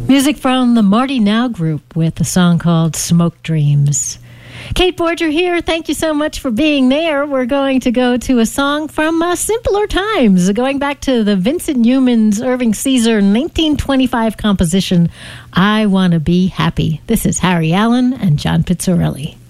Music from the Marty Now Group with a song called Smoke Dreams. Kate Borger here. Thank you so much for being there. We're going to go to a song from simpler times, going back to the Vincent Youmans, Irving Caesar 1925 composition, I Want to Be Happy. This is Harry Allen and John Pizzarelli.